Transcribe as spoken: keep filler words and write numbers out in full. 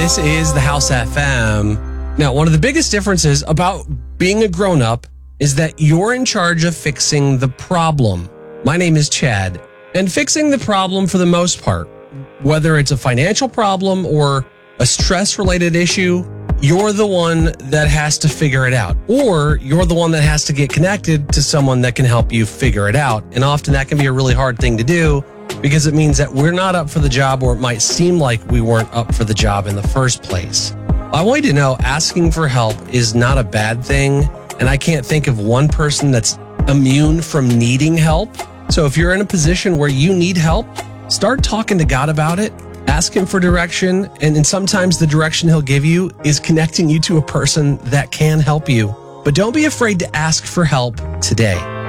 This is the House F M. Now, one of the biggest differences about being a grown-up is that you're in charge of fixing the problem. My name is Chad, and fixing the problem for the most part, whether it's a financial problem or a stress-related issue, you're the one that has to figure it out, or you're the one that has to get connected to someone that can help you figure it out. And often that can be a really hard thing to do because it means that we're not up for the job, or it might seem like we weren't up for the job in the first place. I want you to know asking for help is not a bad thing, and I can't think of one person that's immune from needing help. So if you're in a position where you need help, start talking to God about it. Ask him for direction, and, and sometimes the direction he'll give you is connecting you to a person that can help you. But don't be afraid to ask for help today.